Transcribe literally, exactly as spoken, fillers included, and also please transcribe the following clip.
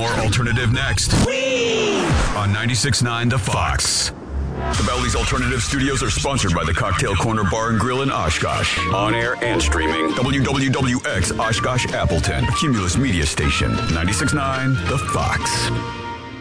More alternative next. On ninety-six point nine The Fox. The Bally's Alternative Studios are sponsored by the Cocktail Corner Bar and Grill in Oshkosh. On air and streaming. W W W X Oshkosh Appleton. A Cumulus Media Station. ninety-six point nine The Fox.